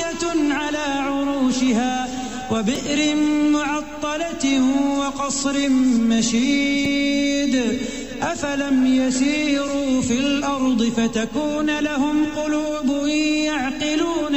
خاوية على عروشها وبئر معطلة وقصر مشيد أفلم يسيروا في الأرض فتكون لهم قلوب يعقلون